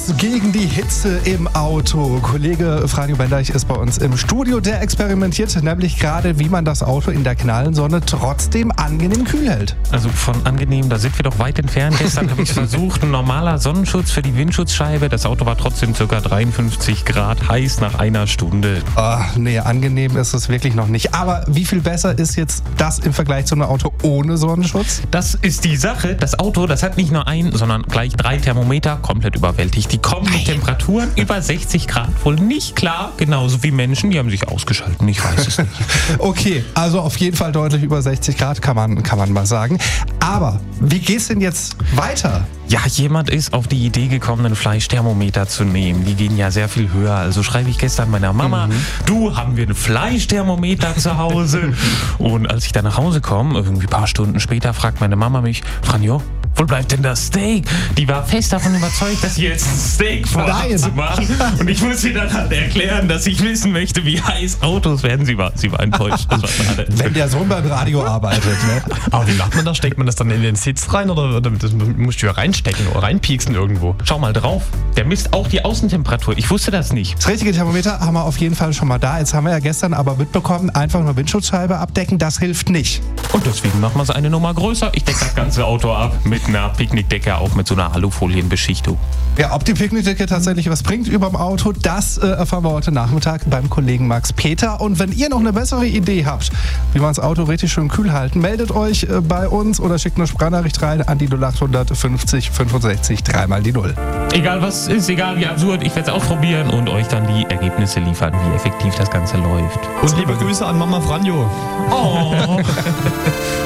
Schutz gegen die Hitze im Auto. Kollege Franjo Bendeich ist bei uns im Studio. Der experimentiert nämlich gerade, wie man das Auto in der knallen Sonne trotzdem angenehm kühl hält. Also von angenehm, da sind wir doch weit entfernt. Gestern habe ich es versucht, ein normaler Sonnenschutz für die Windschutzscheibe. Das Auto war trotzdem ca. 53 Grad heiß nach einer Stunde. Ach, nee, angenehm ist es wirklich noch nicht. Aber wie viel besser ist jetzt das im Vergleich zu einem Auto ohne Sonnenschutz? Das ist die Sache. Das Auto, das hat nicht nur ein, sondern gleich 3 Thermometer, komplett überwältigt. Die kommen mit Temperaturen über 60 Grad wohl nicht klar. Genauso wie Menschen, die haben sich ausgeschalten. Ich weiß es nicht. Okay, also auf jeden Fall deutlich über 60 Grad, kann man mal sagen. Aber wie geht's denn jetzt weiter? Ja, jemand ist auf die Idee gekommen, einen Fleischthermometer zu nehmen. Die gehen ja sehr viel höher. Also schreibe ich gestern meiner Mama, du, haben wir einen Fleischthermometer zu Hause? Und als ich dann nach Hause komme, irgendwie ein paar Stunden später, fragt meine Mama mich, Franjo, wo bleibt denn das Steak? Die war fest davon überzeugt, dass sie jetzt ein Steak vorhat zu machen. Und ich muss ihr dann halt erklären, dass ich wissen möchte, wie heiß Autos werden. Sie war enttäuscht. Das war schade. Wenn der Sohn beim Radio arbeitet, ne? Aber wie macht man das? Steckt man das dann in den Sitz rein oder das musst du ja reinstecken oder reinpieksen irgendwo? Schau mal drauf. Der misst auch die Außentemperatur. Ich wusste das nicht. Das richtige Thermometer haben wir auf jeden Fall schon mal da. Jetzt haben wir ja gestern aber mitbekommen, einfach nur Windschutzscheibe abdecken, das hilft nicht. Und deswegen machen wir es eine Nummer größer. Ich decke das ganze Auto ab mit einer Picknickdecke, auch mit so einer Alufolienbeschichtung. Ja, ob die Picknickdecke tatsächlich was bringt überm Auto, das erfahren wir heute Nachmittag beim Kollegen Max Peter. Und wenn ihr noch eine bessere Idee habt, wie man das Auto richtig schön kühl halten, meldet euch bei uns oder schickt eine Sprachnachricht rein an die 0800 50 65 3 mal die 0. Egal was ist, egal wie absurd, ich werde es ausprobieren und euch dann die Ergebnisse liefern, wie effektiv das Ganze läuft. Und liebe Grüße an Mama Franjo. Oh.